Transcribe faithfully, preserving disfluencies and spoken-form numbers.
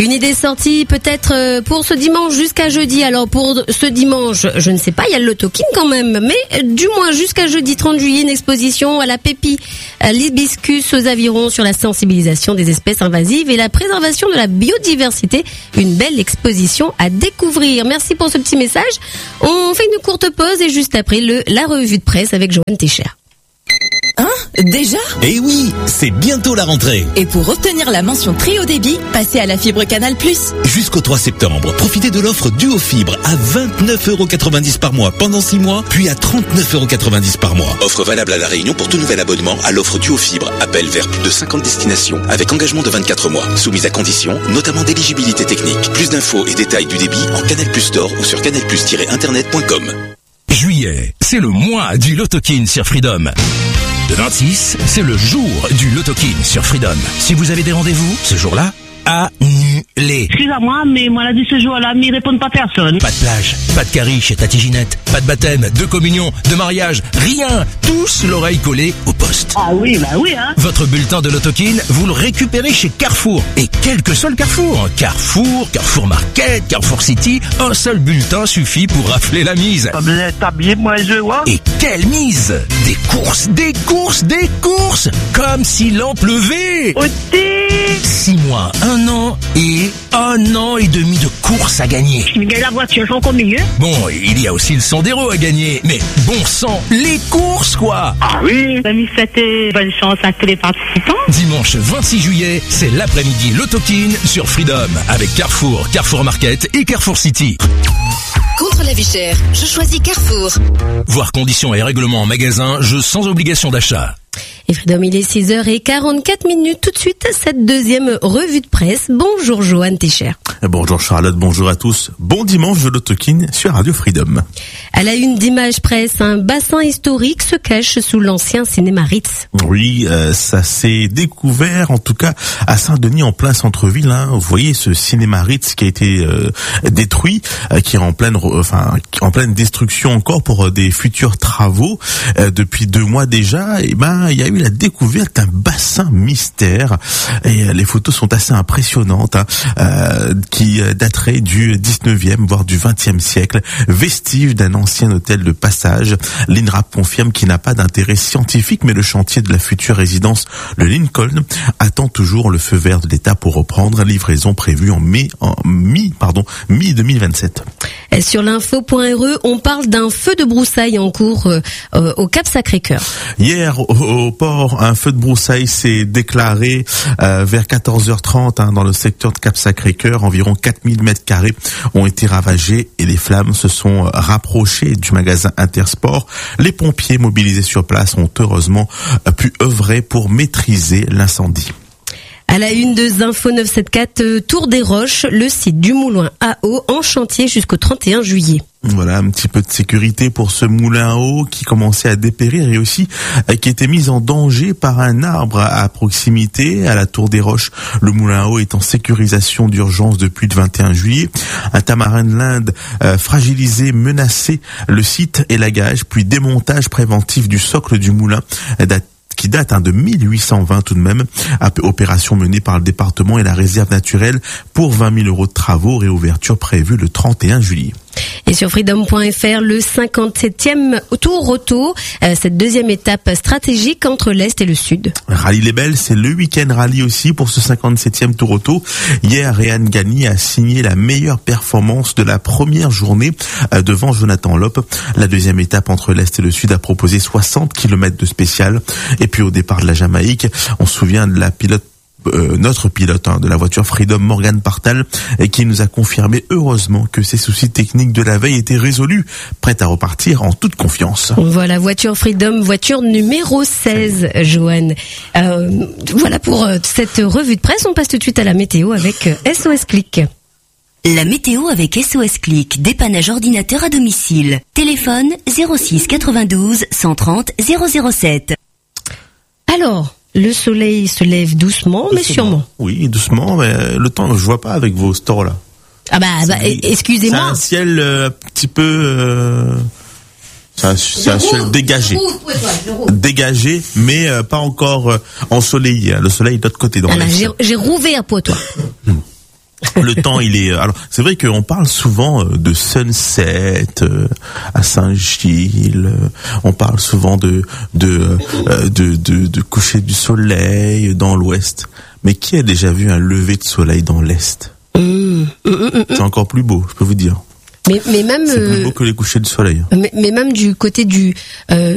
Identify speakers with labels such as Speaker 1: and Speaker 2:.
Speaker 1: Une idée sortie peut-être euh, pour ce dimanche jusqu'à jeudi. Alors pour ce dimanche, je ne sais pas, il y a le Lotokin quand même, mais du moins jusqu'à jeudi trente juillet, une exposition à la Pépi, à l'hibiscus aux avirons sur la sensibilisation des espèces invasives et la préservation de la biodiversité. Une belle exposition à découvrir. Merci pour ce petit message. On fait une courte pause et juste après le la revue de presse avec Joanne Técher.
Speaker 2: Hein? Déjà?
Speaker 3: Eh oui, c'est bientôt la rentrée.
Speaker 2: Et pour obtenir la mention très haut débit, passez à la fibre Canal plus.
Speaker 3: Jusqu'au trois septembre, profitez de l'offre Duo Fibre à vingt-neuf euros quatre-vingt-dix par mois pendant six mois, puis à trente-neuf euros quatre-vingt-dix par mois. Offre valable à La Réunion pour tout nouvel abonnement à l'offre Duo Fibre. Appel vers plus de cinquante destinations avec engagement de vingt-quatre mois. Soumise à conditions, notamment d'éligibilité technique. Plus d'infos et détails du débit en Canal Plus Store ou sur canal plus tiret internet point com.
Speaker 4: Juillet, c'est le mois du Lotokin sur Freedom. Le vingt-six, c'est le jour du Lotokin sur Freedom. Si vous avez des rendez-vous, ce jour-là, annulez.
Speaker 5: Excusez-moi, mais moi, là, dit ce jour-là, mais ils répondent pas personne.
Speaker 4: Pas de plage, pas de carie chez Tati Ginette, pas de baptême, de communion, de mariage, rien. Tous l'oreille collée au poste.
Speaker 5: Ah oui, bah oui, hein.
Speaker 4: Votre bulletin de Lotokin, vous le récupérez chez Carrefour. Et quel que soit le Carrefour. Carrefour, Carrefour Market, Carrefour City, un seul bulletin suffit pour rafler la mise.
Speaker 5: Vous êtes habillé, moi, je vois.
Speaker 4: Et quelle mise! Des courses, des courses, des courses! Comme s'il en pleuvait! Six mois, un an et un an et demi de courses à gagner.
Speaker 5: Mais la voiture, j'en connais mieux.
Speaker 4: Bon, il y a aussi le Sandero à gagner, mais bon sang, les courses quoi!
Speaker 5: Ah oui! Amis, c'était bonne chance à tous les participants.
Speaker 4: Dimanche vingt-six juillet, c'est l'après-midi Lotokin sur Freedom avec Carrefour, Carrefour Market et Carrefour City.
Speaker 2: Contre la vie chère, je choisis Carrefour.
Speaker 4: Voir conditions et règlements en magasin, jeu sans obligation d'achat.
Speaker 1: Et Freedom, il est six heures quarante-quatre minutes. Tout de suite, cette deuxième revue de presse. Bonjour Joanne Técher.
Speaker 6: Bonjour Charlotte, bonjour à tous. Bon dimanche de Lotokin sur Radio Freedom.
Speaker 1: À la une d'Image Presse, un bassin historique se cache sous l'ancien cinéma Ritz.
Speaker 6: Oui, euh, ça s'est découvert en tout cas à Saint-Denis en plein centre-ville. Hein. Vous voyez ce cinéma Ritz qui a été euh, détruit, euh, qui est en pleine, enfin, en pleine destruction encore pour euh, des futurs travaux. Euh, depuis deux mois déjà, et ben il y a eu la découverte d'un bassin mystère et euh, les photos sont assez impressionnantes, hein, euh, qui daterait du dix-neuvième voire du vingtième siècle, vestige d'un ancien hôtel de passage. L'INRAP confirme qu'il n'a pas d'intérêt scientifique, mais le chantier de la future résidence, le Lincoln, attend toujours le feu vert de l'État pour reprendre. Livraison prévue en mai, en mi, pardon, mi deux mille vingt-sept.
Speaker 1: Et sur l'info point R E, on parle d'un feu de broussailles en cours euh, euh, au Cap Sacré-Cœur.
Speaker 6: Hier, au, au port, un feu de broussailles s'est déclaré euh, vers quatorze heures trente hein, dans le secteur de Cap Sacré-Cœur. Environ quatre mille mètres carrés ont été ravagés et les flammes se sont rapprochées du magasin Intersport. Les pompiers mobilisés sur place ont heureusement pu œuvrer pour maîtriser l'incendie.
Speaker 1: À la une de Zinfo neuf cent soixante-quatorze, Tour des Roches, le site du moulin à eau en chantier jusqu'au trente et un juillet.
Speaker 6: Voilà, un petit peu de sécurité pour ce moulin à eau qui commençait à dépérir et aussi euh, qui était mis en danger par un arbre à, à proximité à la Tour des Roches. Le moulin à eau est en sécurisation d'urgence depuis le vingt et un juillet. Un tamarin de l'Inde euh, fragilisé menaçait le site élagage puis démontage préventif du socle du moulin euh, qui date hein, de mille huit cent vingt tout de même. Opération menée par le département et la réserve naturelle pour vingt mille euros de travaux. Réouverture prévue le trente et un juillet.
Speaker 1: Et sur freedom point f r, le cinquante-septième Tour Auto, euh, cette deuxième étape stratégique entre l'Est et le Sud.
Speaker 6: Rallye Les Belles, c'est le week-end rallye aussi pour ce cinquante-septième Tour Auto. Hier, Réan Gagny a signé la meilleure performance de la première journée euh, devant Jonathan Lopp. La deuxième étape entre l'Est et le Sud a proposé soixante kilomètres de spécial. Et puis au départ de la Jamaïque, on se souvient de la pilote Euh, notre pilote hein, de la voiture Freedom, Morgan Partal, et qui nous a confirmé heureusement que ses soucis techniques de la veille étaient résolus, prête à repartir en toute confiance.
Speaker 1: Voilà, voiture Freedom, voiture numéro seize, Joanne. Euh, voilà pour euh, cette revue de presse. On passe tout de suite à la météo avec euh, S O S Click.
Speaker 7: La météo avec S O S Click, dépannage ordinateur à domicile. Téléphone zéro six quatre-vingt-douze cent trente zéro zéro sept.
Speaker 1: Alors, le soleil se lève doucement, doucement. mais sûrement.
Speaker 6: Oui, doucement, mais le temps, je vois pas avec vos stores là.
Speaker 1: Ah bah, bah excusez-moi.
Speaker 6: C'est un ciel euh, un petit peu... Euh... C'est un, c'est un ciel dégagé. Je roule, je roule. Dégagé, mais euh, pas encore euh, ensoleillé. Le soleil est de l'autre côté. Dans
Speaker 1: ah là, j'ai, j'ai rouvé à Poitou.
Speaker 6: Le temps, il est. Alors, c'est vrai qu'on parle souvent de sunset à Saint-Gilles. On parle souvent de de de de, de coucher du soleil dans l'Ouest. Mais qui a déjà vu un lever de soleil dans l'Est? mmh, mmh, mmh, C'est encore plus beau, je peux vous dire.
Speaker 1: Mais, mais même
Speaker 6: c'est plus beau que les couchers du soleil.
Speaker 1: Mais, mais même du côté du euh,